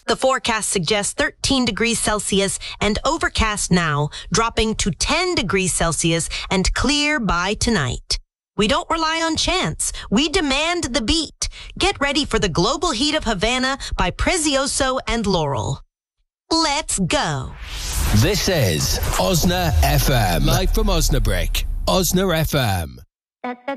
The forecast suggests 13 degrees Celsius and overcast now, dropping to 10 degrees Celsius and clear by tonight. We don't rely on chance. We demand the beat. Get ready for the global heat of Havana by Prezioso and Laurel. Let's go. This is Osna FM. Live from Osnabrück. Osna FM.